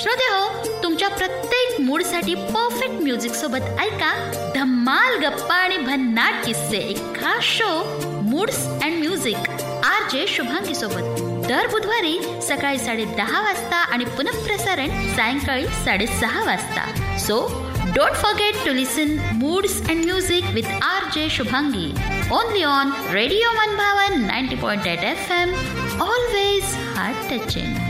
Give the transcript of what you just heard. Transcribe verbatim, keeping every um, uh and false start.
श्रोते हो, तुमच्या प्रत्येक मूडसाठी परफेक्ट म्युझिक सोबत ऐका धम्माल गप्पा आणि भन्नाट किस्से, एक खास show moods and music R J Shubhangi सोबत दर बुधवारी सकाळी साडे दहा वाजता आणि पुनःप्रसारण सायंकाळी साडेसहा वाजता. So don't forget to listen moods and music with R J Shubhangi only on radio मनभावन ninety point eight F M. Always heart touching.